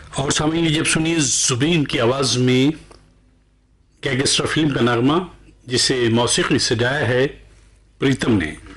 और सामने जब सुनिए जुबीन की आवाज में गैंगस्टर फिल्म का नगमा, जिसे मौसीकी सजाया है प्रीतम ने।